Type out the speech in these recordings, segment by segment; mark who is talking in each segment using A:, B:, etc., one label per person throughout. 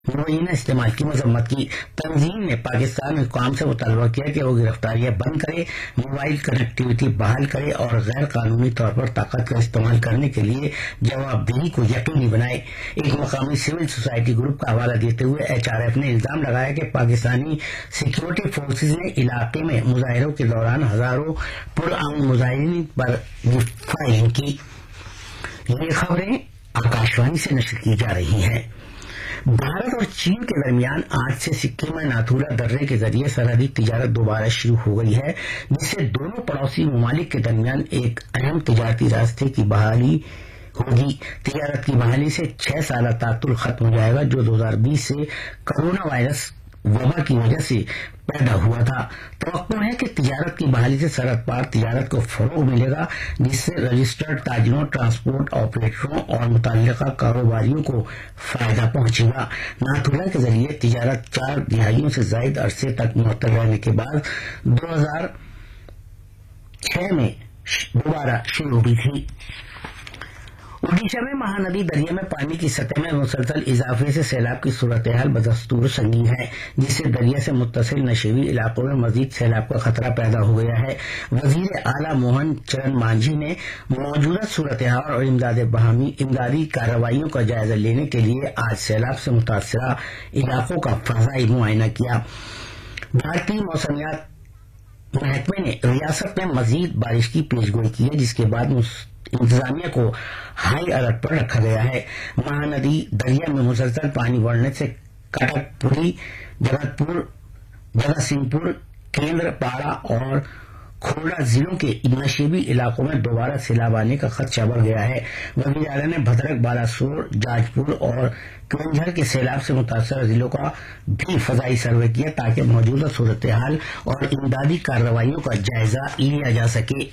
A: مبینہ استعمال کی مذمت کی۔ تنظیم نے پاکستان حکام سے مطالبہ کیا کہ وہ گرفتاریاں بند کرے، موبائل کنیکٹیوٹی بحال کرے اور غیر قانونی طور پر طاقت کا استعمال کرنے کے لیے جواب دہی کو یقینی بنائے۔ ایک مقامی سول سوسائٹی گروپ کا حوالہ دیتے ہوئے HRF نے الزام لگایا کہ پاکستانی سیکیورٹی فورسز نے علاقے میں مظاہروں کے دوران ہزاروں پرامن مظاہرین پر فائرنگ کی۔ یہ خبریں آکاشوانی سے نشر کی جا رہی ہیں۔ بھارت اور چین کے درمیان آج سے سکم میں ناتھولا درے کے ذریعے سرحدی تجارت دوبارہ شروع ہو گئی ہے، جس سے دونوں پڑوسی ممالک کے درمیان ایک اہم تجارتی راستے کی بحالی ہوگی۔ تجارت کی بحالی سے 6 سالہ تعطل ختم ہو جائے گا جو 2020 سے کرونا وائرس وبا کی وجہ سے پیدا ہوا تھا۔ توقع ہے کہ تجارت کی بحالی سے سرحد پار تجارت کو فروغ ملے گا، جس سے رجسٹرڈ تاجروں، ٹرانسپورٹ آپریٹروں اور متعلقہ کاروباریوں کو فائدہ پہنچے گا۔ ناتھولا کے ذریعے تجارت 4 دہائیوں سے زائد عرصے تک معطل رہنے کے بعد 2006 میں دوبارہ شروع ہوئی تھی۔ اڈیشہ میں مہاندی دریا میں پانی کی سطح میں مسلسل اضافے سے سیلاب کی صورتحال بدستور سنگین ہے، جس سے دریا سے متصل نشیبی علاقوں میں مزید سیلاب کا خطرہ پیدا ہو گیا ہے۔ وزیر اعلیٰ موہن چرن مانجھی نے موجودہ صورتحال اور امدادی کارروائیوں کا جائزہ لینے کے لیے آج سیلاب سے متاثرہ علاقوں کا فضائی معائنہ کیا۔ بھارتی موسمیات محکمے نے ریاست میں مزید بارش کی پیشگوئی کی ہے، جس کے بعد انتظامیہ کو ہائی الرٹ پر رکھا گیا ہے۔ مہاندی دریا میں مسلسل پانی بڑھنے سے کٹک پوری، جگت سنگھ پور، کیندر پاڑا اور کھوڑا ضلعوں کے نشیبی علاقوں میں دوبارہ سیلاب آنے کا خدشہ بڑھ گیا ہے۔ وزیر اعلیٰ نے بھدرک، بالاسور، جاج پور اور کنجھر کے سیلاب سے متاثرہ ضلعوں کا بھی فضائی سروے کیا تاکہ موجودہ صورتحال اور امدادی کارروائیوں کا جائزہ لیا جا سکے۔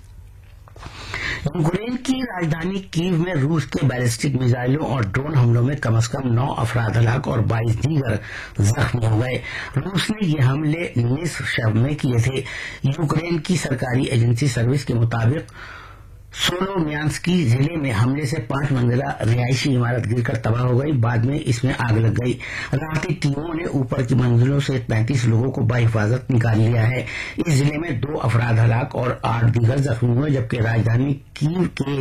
A: یوکرین کی راجدھانی کیو میں روس کے بیلسٹک میزائلوں اور ڈرون حملوں میں کم از کم 9 افراد ہلاک اور 22 دیگر زخمی ہو گئے۔ روس نے یہ حملے نصف شب میں کیے تھے۔ یوکرین کی سرکاری ایجنسی سروس کے مطابق سولومیانسکی ضلع میں حملے سے 5 منزلہ رہائشی عمارت گر کر تباہ ہو گئی، بعد میں اس میں آگ لگ گئی۔ راحتی ٹیموں نے اوپر کی منزلوں سے 35 لوگوں کو بحفاظت نکال لیا ہے۔ اس ضلع میں 2 افراد ہلاک اور 8 دیگر زخمی ہوئے، جبکہ راجدھانی کیو کے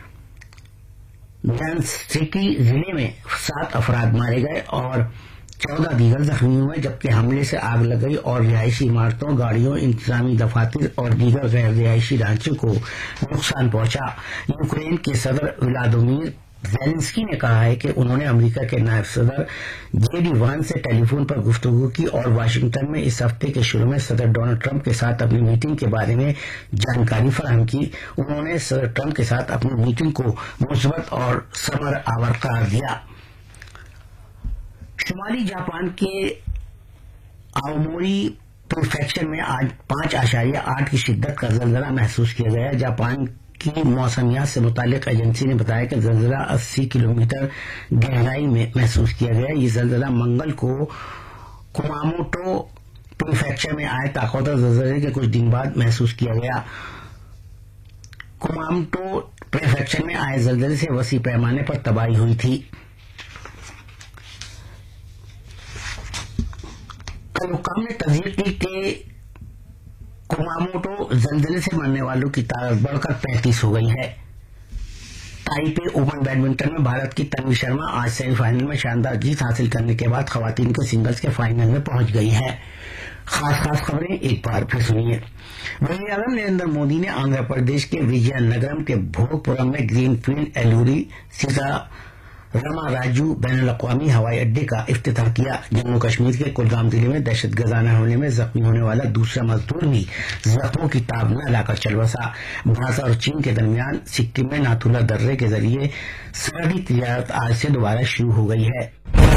A: ڈنسٹکی ضلع میں 7 افراد مارے گئے اور 14 دیگر زخمی ہوئے، جبکہ حملے سے آگ لگ گئی اور رہائشی عمارتوں، گاڑیوں، انتظامی دفاتر اور دیگر غیر رہائشی ڈھانچے کو نقصان پہنچا۔ یوکرین کے صدر ولادیمیر زیلنسکی نے کہا ہے کہ انہوں نے امریکہ کے نائب صدر JD وانس سے ٹیلی فون پر گفتگو کی اور واشنگٹن میں اس ہفتے کے شروع میں صدر ڈونلڈ ٹرمپ کے ساتھ اپنی میٹنگ کے بارے میں جانکاری فراہم کی۔ انہوں نے صدر ٹرمپ کے ساتھ اپنی میٹنگ کو مثبت اور ثمر آور قرار دیا۔ شمالی جاپان کے آوموری پریفیکچر میں آج 5.8 کی شدت کا زلزلہ محسوس کیا گیا۔ جاپان کی موسمیات سے متعلق ایجنسی نے بتایا کہ زلزلہ 80 کلومیٹر گہرائی میں محسوس کیا گیا۔ یہ زلزلہ منگل کو کماموٹو پریفیکچر میں آئے طاقتور زلزلے کے کچھ دن بعد محسوس کیا گیا۔ کماموٹو پریفیکچر میں آئے زلزلے سے وسیع پیمانے پر تباہی ہوئی تھی۔ کل حکام نے تصدیق کی کہ کماموٹو زلزلے سے مرنے والوں کی تعداد بڑھ کر 35 ہو گئی ہے۔ تائپے اوپن بیڈمنٹن میں بھارت کی تنوی شرما آج سیمی فائنل میں شاندار جیت حاصل کرنے کے بعد خواتین کے سنگلز کے فائنل میں پہنچ گئی ہے۔ خاص خبریں ایک بار پھر سنیے۔ وزیر اعظم نریندر مودی نے آندھرا پردیش کے وجے نگرم کے بھوگ پورم میں گرین فیلڈ ایلوری سیتا رما راجو بین الاقوامی ہوائی اڈے کا افتتاح کیا۔ جموں کشمیر کے کلگام ضلع میں دہشت گردانہ حملے میں زخمی ہونے والا دوسرا مزدور بھی زخموں کی تاب نہ لا کر چل بسا۔ بھارت اور چین کے درمیان سکم میں ناتھولا درے کے ذریعے سرحدی تجارت آج سے دوبارہ شروع ہو گئی ہے۔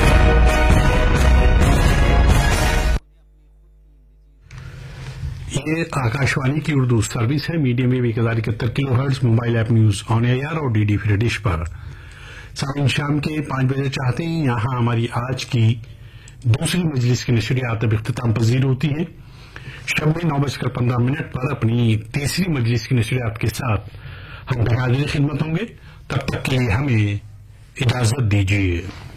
B: یہ آکاشوانی کی اردو سروس ہے۔ Medium view 1071 kilo hertz, mobile app news on year اور DD free ڈش پر سامعین شام کے 5 بجے چاہتے ہیں۔ یہاں ہماری آج کی دوسری مجلس کی نشریات اب اختتام پذیر ہوتی ہیں۔ شب میں 9:15 پر اپنی تیسری مجلس کی نشریات کے ساتھ ہم حاضر خدمت ہوں گے۔ تب تک کے لیے ہمیں اجازت دیجیے۔